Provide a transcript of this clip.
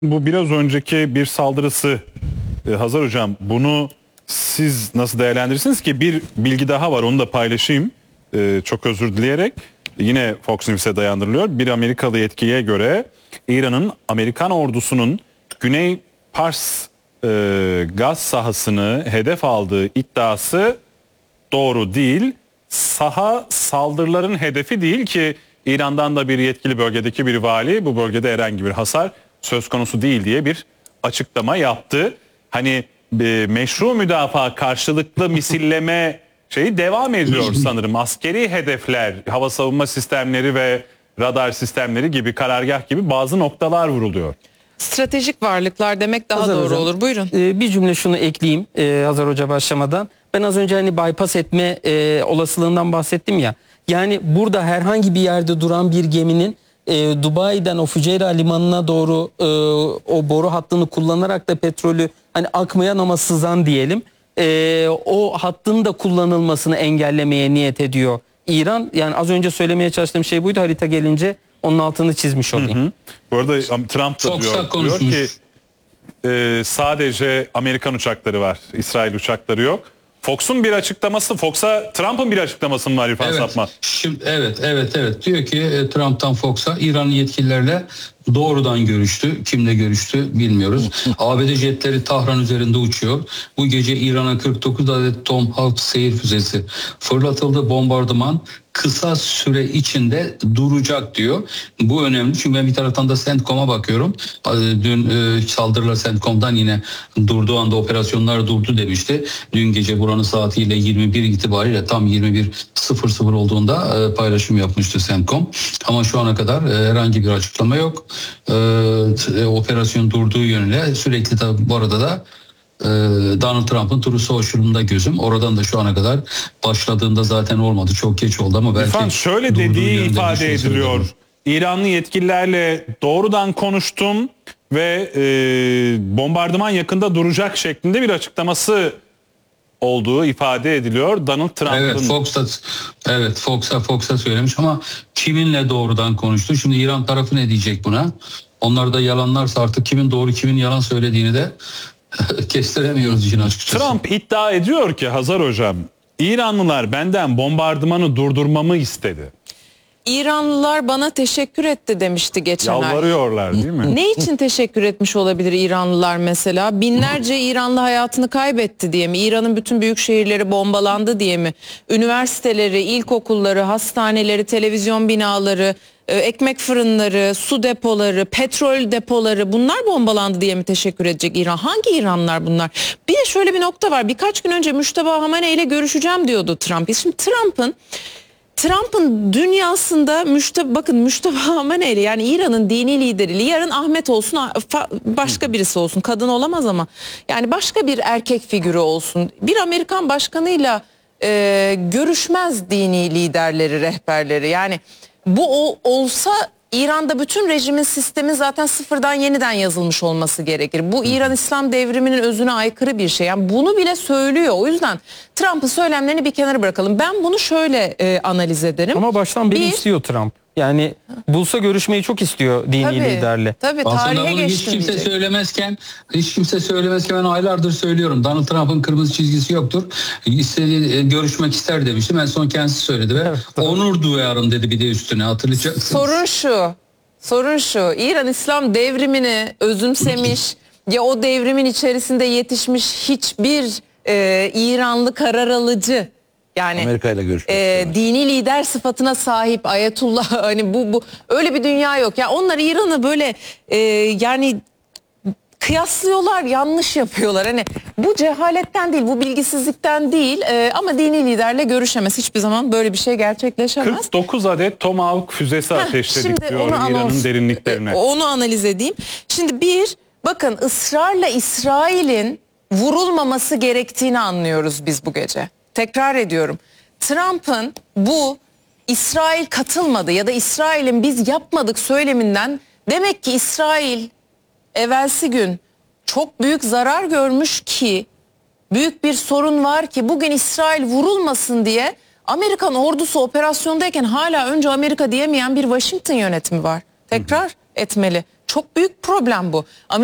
Bu biraz önceki bir saldırısı. Hazar Hocam, bunu siz nasıl değerlendirirsiniz ki? Bir bilgi daha var, onu da paylaşayım. Çok özür dileyerek. Yine Fox News'e dayandırılıyor. Bir Amerikalı yetkiliye göre İran'ın Amerikan ordusunun Güney Pars gaz sahasını hedef aldığı iddiası doğru değil. Saha saldırıların hedefi değil ki, İran'dan da bir yetkili bölgedeki bir vali bu bölgede herhangi bir hasar söz konusu değil diye bir açıklama yaptı. Hani meşru müdafaa, karşılıklı misilleme şeyi devam ediyor sanırım. Askeri hedefler, hava savunma sistemleri ve radar sistemleri gibi, karargah gibi bazı noktalar vuruluyor. Stratejik varlıklar demek daha Hazar doğru hocam, olur. Buyurun. Bir cümle şunu ekleyeyim Hazar Hoca başlamadan. Ben az önce hani bypass etme olasılığından bahsettim ya. Yani burada herhangi bir yerde duran bir geminin Dubai'den o Fujairah limanına doğru o boru hattını kullanarak da petrolü hani akmayan ama sızan diyelim, o hattın da kullanılmasını engellemeye niyet ediyor İran. Yani az önce söylemeye çalıştığım şey buydu, harita gelince onun altını çizmiş olayım. Hı hı. Bu arada Trump da diyor ki sadece Amerikan uçakları var, İsrail uçakları yok. Fox'un bir açıklaması, Trump'ın bir açıklaması mı var İrfan Sapma? Şimdi evet diyor ki Trump'tan Fox'a İran yetkililerle doğrudan görüştü. Kimle görüştü bilmiyoruz. ABD jetleri Tahran üzerinde uçuyor. Bu gece İran'a 49 adet Tomahawk seyir füzesi fırlatıldı. Bombardıman kısa süre içinde duracak diyor. Bu önemli çünkü ben bir taraftan da CENTCOM'a bakıyorum. Dün saldırılar CENTCOM'dan yine durduğu anda operasyonlar durdu demişti. Dün gece buranın saatiyle 21 itibariyle tam 21.00 olduğunda paylaşım yapmıştı CENTCOM. Ama şu ana kadar herhangi bir açıklama yok. Operasyon durduğu yönüyle sürekli de bu arada da Donald Trump'ın Truth Social'ında gözüm. Oradan da şu ana kadar başladığında zaten olmadı. Çok geç oldu ama belki... İrfan, şöyle dediği ifade ediliyor. İranlı yetkililerle doğrudan konuştum ve bombardıman yakında duracak şeklinde bir açıklaması olduğu ifade ediliyor Donald Trump'ın. Evet, Fox'a söylemiş ama kiminle doğrudan konuştu? Şimdi İran tarafı ne diyecek buna? Onlar da yalanlarsa artık kimin doğru kimin yalan söylediğini de kestiremiyoruz işin açıkçası. Trump iddia ediyor ki Hazar Hocam, İranlılar benden bombardımanı durdurmamı istedi. İranlılar bana teşekkür etti demişti geçen ay. Yalvarıyorlar değil mi? Ne için teşekkür etmiş olabilir İranlılar mesela? Binlerce İranlı hayatını kaybetti diye mi? İran'ın bütün büyük şehirleri bombalandı diye mi? Üniversiteleri, ilkokulları, hastaneleri, televizyon binaları, ekmek fırınları, su depoları, petrol depoları, bunlar bombalandı diye mi teşekkür edecek İran? Hangi İranlılar bunlar? Bir de şöyle bir nokta var. Birkaç gün önce Müşteba Hamaney ile görüşeceğim diyordu Trump. Şimdi Trump'ın dünyasında Müşteba Hamaney, yani İran'ın dini lideri, yarın Ahmet olsun, başka birisi olsun, kadın olamaz ama yani başka bir erkek figürü olsun, bir Amerikan başkanıyla görüşmez dini liderleri, rehberleri. Yani bu olsa İran'da bütün rejimin sistemi zaten sıfırdan yeniden yazılmış olması gerekir. Bu İran İslam devriminin özüne aykırı bir şey. Yani bunu bile söylüyor. O yüzden Trump'ın söylemlerini bir kenara bırakalım. Ben bunu şöyle analiz ederim. Ama baştan beri istiyor Trump. Yani bulsa görüşmeyi çok istiyor dini liderle. Tabii, aslında tarihe bunu hiç kimse söylemezken ben aylardır söylüyorum. Donald Trump'ın kırmızı çizgisi yoktur. Görüşmek ister demiştim. En son kendisi söyledi ve onur duyarım dedi bir de üstüne, hatırlayacaksınız. Sorun şu. İran İslam devrimini özümsemiş ya o devrimin içerisinde yetişmiş hiçbir İranlı karar alıcı, yani dini lider sıfatına sahip ayetullah, hani bu öyle bir dünya yok. Ya onlar İran'ı böyle yani kıyaslıyorlar, yanlış yapıyorlar. Hani bu cehaletten değil, bu bilgisizlikten değil, ama dini liderle görüşemez. Hiçbir zaman böyle bir şey gerçekleşemez. 49 adet Tomahawk füzesi ateşledik diyor İran'ın derinliklerine. Onu analiz edeyim. Şimdi bakın, ısrarla İsrail'in vurulmaması gerektiğini anlıyoruz biz bu gece. Tekrar ediyorum. Trump'ın bu İsrail katılmadı ya da İsrail'in biz yapmadık söyleminden, demek ki İsrail evvelsi gün çok büyük zarar görmüş ki, büyük bir sorun var ki bugün İsrail vurulmasın diye Amerikan ordusu operasyondayken hala önce Amerika diyemeyen bir Washington yönetimi var. Tekrar etmeli. Çok büyük problem bu.